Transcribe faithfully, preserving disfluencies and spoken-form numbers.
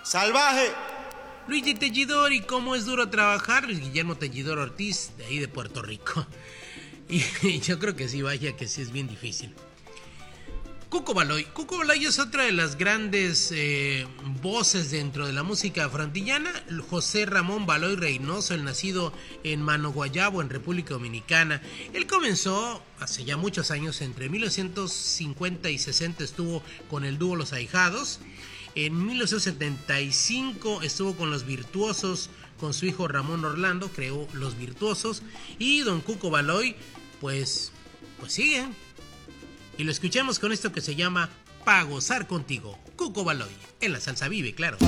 ¡Salvaje! Luigi Tellidor, y cómo es duro trabajar, Luis Guillermo Tellidor Ortiz, de ahí de Puerto Rico. Y, y yo creo que sí, vaya que sí es bien difícil. Cuco Baloy. Cuco Baloy es otra de las grandes eh, voces dentro de la música afroantillana. José Ramón Baloy Reynoso, el nacido en Mano Guayabo, en República Dominicana. Él comenzó hace ya muchos años, entre mil novecientos cincuenta y sesenta estuvo con el dúo Los Ahijados. En mil novecientos setenta y cinco estuvo con Los Virtuosos, con su hijo Ramón Orlando, creó Los Virtuosos. Y don Cuco Baloy, pues, pues sigue. Y lo escuchamos con esto que se llama Pa' Gozar Contigo. Cuco Baloy, en la salsa vive, claro.